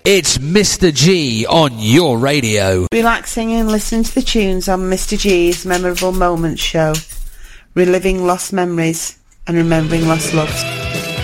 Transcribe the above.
It's Mr. G on your radio. Relaxing and listening to the tunes on Mr. G's Memorable Moments show. Reliving lost memories and remembering lost loves.